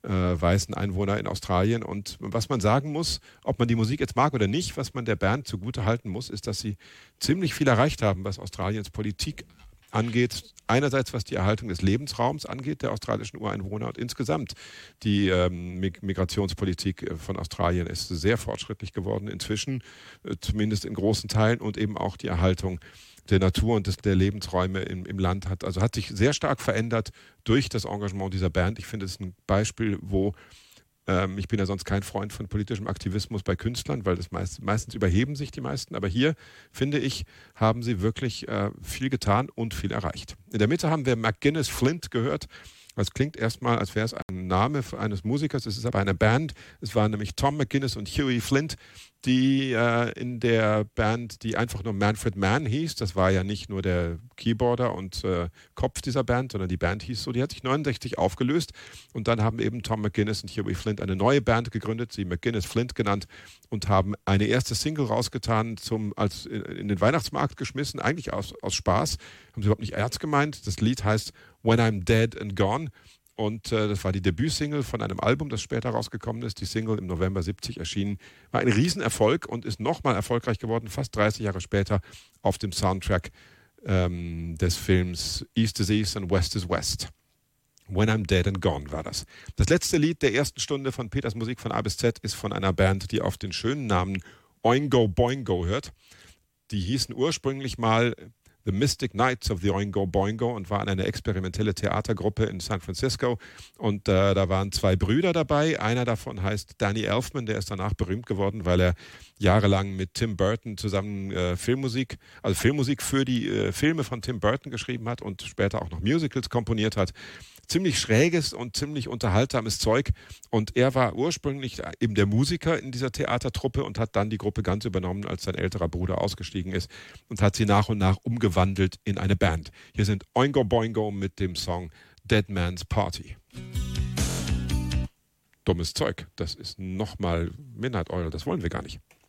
weißen Einwohner in Australien. Und was man sagen muss, ob man die Musik jetzt mag oder nicht, was man der Band zugute halten muss, ist, dass sie ziemlich viel erreicht haben, was Australiens Politik angeht. Einerseits, was die Erhaltung des Lebensraums angeht, der australischen Ureinwohner, und insgesamt die Migrationspolitik von Australien ist sehr fortschrittlich geworden inzwischen, zumindest in großen Teilen, und eben auch die Erhaltung der Natur und der Lebensräume im Land hat sich sehr stark verändert durch das Engagement dieser Band. Ich finde es ein Beispiel, wo ich bin ja sonst kein Freund von politischem Aktivismus bei Künstlern, weil das meistens überheben sich die meisten. Aber hier, finde ich, haben sie wirklich viel getan und viel erreicht. In der Mitte haben wir McGuinness Flint gehört. Das klingt erstmal, als wäre es ein Name eines Musikers. Es ist aber eine Band. Es waren nämlich Tom McGuinness und Huey Flint, die in der Band, die einfach nur Manfred Mann hieß. Das war ja nicht nur der Keyboarder und Kopf dieser Band, sondern die Band hieß so. Die hat sich 69 aufgelöst und dann haben eben Tom McGuinness und Huey Flint eine neue Band gegründet, sie McGuinness Flint genannt, und haben eine erste Single rausgetan, in den Weihnachtsmarkt geschmissen, eigentlich aus Spaß. Haben sie überhaupt nicht ernst gemeint. Das Lied heißt When I'm Dead and Gone. Und das war die Debütsingle von einem Album, das später rausgekommen ist. Die Single im November 70 erschienen. War ein Riesenerfolg und ist nochmal erfolgreich geworden, fast 30 Jahre später, auf dem Soundtrack des Films East is East and West is West. When I'm Dead and Gone war das. Das letzte Lied der ersten Stunde von Peters Musik von A bis Z ist von einer Band, die auf den schönen Namen Oingo Boingo hört. Die hießen ursprünglich mal The Mystic Knights of the Oingo Boingo und waren eine experimentelle Theatergruppe in San Francisco. Und da waren zwei Brüder dabei. Einer davon heißt Danny Elfman, der ist danach berühmt geworden, weil er jahrelang mit Tim Burton zusammen Filmmusik für die Filme von Tim Burton geschrieben hat und später auch noch Musicals komponiert hat. Ziemlich schräges und ziemlich unterhaltsames Zeug. Und er war ursprünglich eben der Musiker in dieser Theatertruppe und hat dann die Gruppe ganz übernommen, als sein älterer Bruder ausgestiegen ist, und hat sie nach und nach umgewandelt in eine Band. Hier sind Oingo Boingo mit dem Song Dead Man's Party. Dummes Zeug. Das ist nochmal Midnight Oil. Das wollen wir gar nicht.